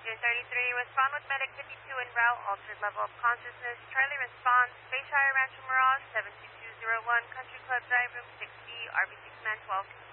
Engine 33, respond with Medic 52 en route, altered level of consciousness. Charlie responds, Bayshire Rancho Mirage, 72201, Country Club Drive Room 6B, RBC Command 12.